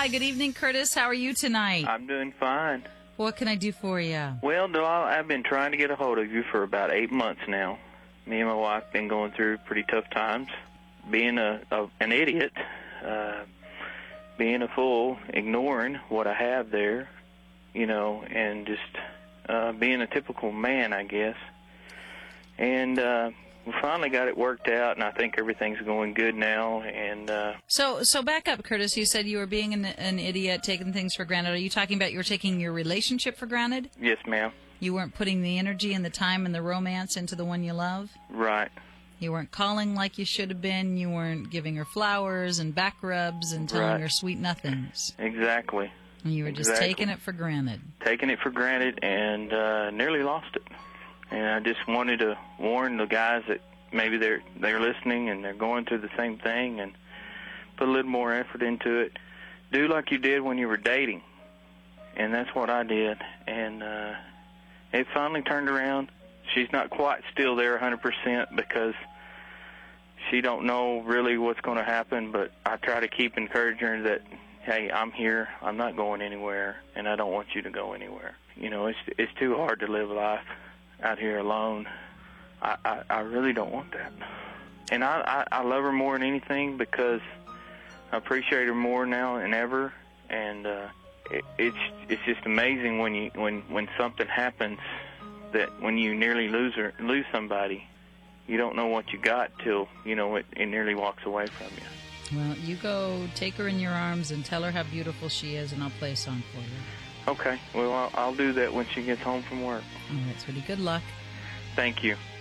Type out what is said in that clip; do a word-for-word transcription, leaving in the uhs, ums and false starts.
Hi, good evening, Curtis. How are you tonight? I'm doing fine. What can I do for you? Well, Doll, I've been trying to get a hold of you for about eight months now. Me and my wife been going through pretty tough times. Being a, a an idiot, uh, being a fool, ignoring what I have there, you know, and just uh, being a typical man, I guess. And uh, we finally got it worked out, and I think everything's going good now. And uh, so, so back up, Curtis. You said you were being an, an idiot, taking things for granted. Are you talking about you were taking your relationship for granted? Yes, ma'am. You weren't putting the energy and the time and the romance into the one you love? Right. You weren't calling like you should have been. You weren't giving her flowers and back rubs and telling right. her sweet nothings. Exactly. And you were just exactly. taking it for granted. Taking it for granted and uh, nearly lost it. And I just wanted to warn the guys that maybe they're they're listening and they're going through the same thing, and put a little more effort into it. Do like you did when you were dating. And that's what I did. And uh, it finally turned around. She's not quite still there one hundred percent because she don't know really what's going to happen, but I try to keep encouraging her that, hey, I'm here, I'm not going anywhere, and I don't want you to go anywhere. You know, it's it's too hard to live life out here alone. I, I, I really don't want that. And I, I, I love her more than anything because I appreciate her more now than ever, and uh, it, it's it's just amazing when you when, when something happens that when you nearly lose her, lose somebody, you don't know what you got till, you know, it, it nearly walks away from you. Well, you go take her in your arms and tell her how beautiful she is, and I'll play a song for you. Okay. Well, I'll, I'll do that when she gets home from work. All right, sweetie. Good luck. Thank you.